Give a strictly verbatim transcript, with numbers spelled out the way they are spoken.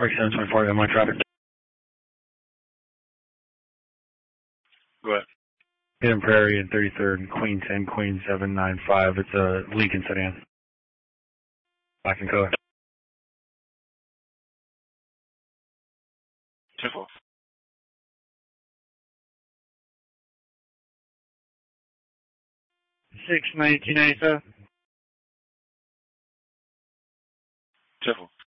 Park seven twenty-four, M one traffic. Go ahead. Hidden Prairie and thirty-third and Queen ten, Queen seven nine five. It's a Lincoln sedan. Black and color. ten four. six nineteen ninety-seven. ten four.